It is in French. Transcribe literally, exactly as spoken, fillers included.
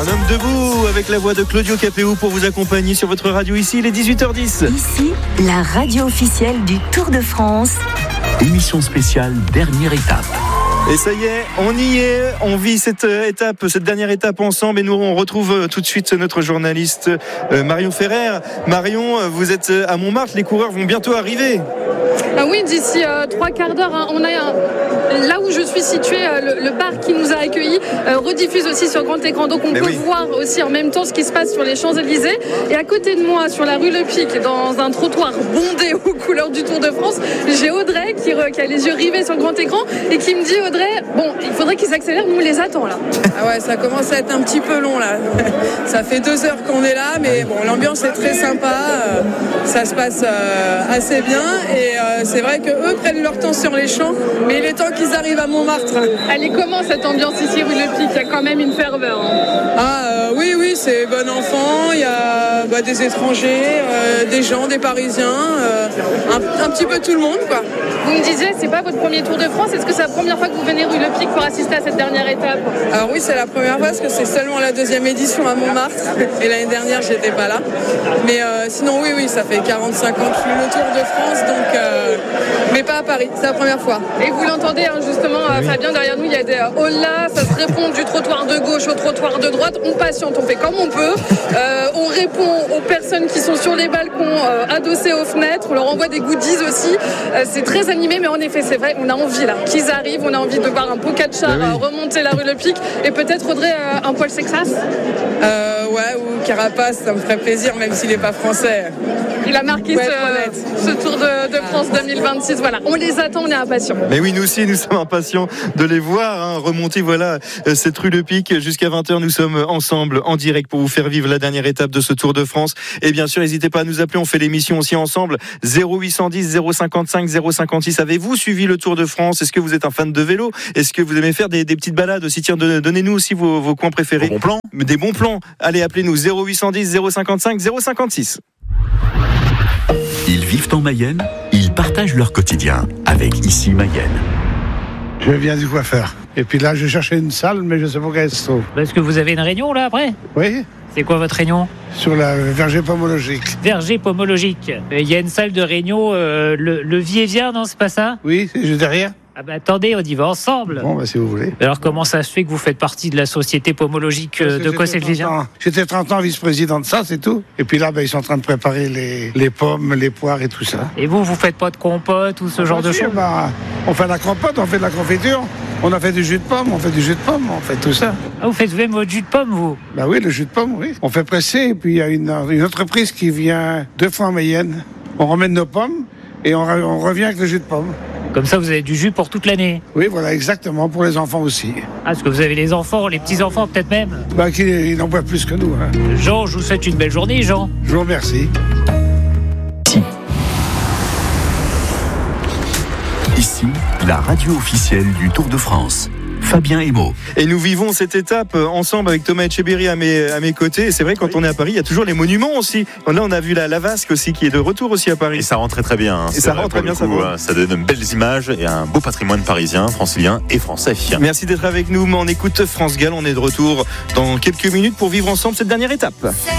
Un homme debout avec la voix de Claudio Capéo pour vous accompagner sur votre radio ici, il est dix-huit heures dix. Ici, la radio officielle du Tour de France. Émission spéciale, dernière étape. Et ça y est, on y est, on vit cette étape, cette dernière étape ensemble et nous on retrouve tout de suite notre journaliste Marion Ferrer. Marion, vous êtes à Montmartre, les coureurs vont bientôt arriver. Ah oui, d'ici euh, trois quarts d'heure, hein, on a un, là où je suis située, euh, le, le bar qui nous a accueillis euh, rediffuse aussi sur grand écran, donc on Mais peut oui. voir aussi en même temps ce qui se passe sur les Champs-Élysées. Et à côté de moi, sur la rue Le Pic, dans un trottoir bondé aux couleurs du Tour de France, j'ai Audrey qui, re, qui a les yeux rivés sur le grand écran et qui me dit, Audrey, bon, il faudrait qu'ils s'accélèrent, nous on les attend là. Ah ouais, ça commence à être un petit peu long là. Ça fait deux heures qu'on est là, mais bon, l'ambiance est très sympa, euh, ça se passe euh, assez bien et euh, c'est vrai qu'eux prennent leur temps sur les champs, mais il est temps qu'ils arrivent à Montmartre. Elle est comment cette ambiance ici rue Le Pic? Il y a quand même une ferveur. Hein. Ah euh, oui, oui, c'est bon enfant, il y a bah, des étrangers, euh, des gens, des Parisiens, euh, un, un petit peu tout le monde quoi. Vous me disiez, c'est pas votre premier Tour de France, est-ce que c'est la première fois que vous venez rue Le Pic pour assister à cette dernière étape? Alors oui, c'est la première fois parce que c'est seulement la deuxième édition à Montmartre et l'année dernière j'étais pas là. Mais euh, sinon oui, oui, ça fait quarante-cinq ans que je suis le Tour de France, donc euh, mais pas à Paris, c'est la première fois. Et vous l'entendez hein, justement, oui. Fabien, derrière nous il y a des euh, là, ça se répond du trottoir de gauche au trottoir de droite, on patiente, on fait comme on peut, euh, on répond aux personnes qui sont sur les balcons euh, adossés aux fenêtres, on leur envoie des goodies aussi, euh, c'est très animé, mais en effet c'est vrai, on a envie là qu'ils arrivent, on a envie de voir un Pogačar oui. euh, remonter la rue Le Pic et peut-être Audrey euh, un poil Sexas euh, ouais, ou Carapace, ça me ferait plaisir même s'il n'est pas français. Il a marqué ce, ce Tour de, de France deux mille vingt-six. Voilà, on les attend, on est impatients. Mais oui, nous aussi, nous sommes impatients de les voir hein, remonter. Voilà, cette rue Le Pic jusqu'à vingt heures. Nous sommes ensemble en direct pour vous faire vivre la dernière étape de ce Tour de France. Et bien sûr, n'hésitez pas à nous appeler. On fait l'émission aussi ensemble. zéro huit cent dix zéro cinquante-cinq zéro cinquante-six. Avez-vous suivi le Tour de France? Est-ce que vous êtes un fan de vélo? Est-ce que vous aimez faire des, des petites balades aussi? Tiens, donnez-nous aussi vos, vos coins préférés. Des bons plans. Des bons plans. Allez, appelez-nous zéro huit cent dix zéro cinquante-cinq zéro cinquante-six. Ils vivent en Mayenne, ils partagent leur quotidien avec Ici Mayenne. Je viens du coiffeur. Et puis là, je cherchais une salle, mais je ne sais pas où elle se trouve. Est-ce que vous avez une réunion là après? Oui. C'est quoi votre réunion? Sur la verger pomologique. Verger pomologique. Il y a une salle de réunion, euh, le, le Viévière, non, c'est pas ça? Oui, c'est juste derrière. Ah bah attendez, on y va ensemble. Bon, bah si vous voulez. Alors comment ça se fait que vous faites partie de la société pomologique de Cossé-le-Vivien? J'étais trente ans vice-président de ça, c'est tout. Et puis là, bah, ils sont en train de préparer les, les pommes, les poires et tout ça. Et vous, vous faites pas de compote ou ce ah, genre de choses? Bah, on fait de la compote, on fait de la confiture, on a fait du jus de pomme, on fait du jus de pomme, on fait tout ça. Ah, vous faites même votre jus de pomme, vous? Bah oui, le jus de pomme, oui. On fait presser, et puis il y a une, une entreprise qui vient deux fois en Mayenne. On ramène nos pommes et on, on revient avec le jus de pomme. Comme ça, vous avez du jus pour toute l'année. Oui, voilà, exactement, pour les enfants aussi. Ah, est-ce que vous avez les enfants, les petits-enfants peut-être même? Bah, qui ils n'en boivent plus que nous. Hein. Jean, je vous souhaite une belle journée, Jean. Je vous remercie. Ici, la radio officielle du Tour de France. Fabien Emo. Et nous vivons cette étape ensemble avec Thomas Etcheberry à mes, à mes côtés. Et c'est vrai, quand oui. on est à Paris, il y a toujours les monuments aussi. Là, on a vu la, la Vasque aussi qui est de retour aussi à Paris. Et ça rend très très bien. Hein. Et ça rend très bien, ça vaut. Ça donne de belles images et un beau patrimoine parisien, francilien et français. Merci d'être avec nous. On écoute France Gall. On est de retour dans quelques minutes pour vivre ensemble cette dernière étape.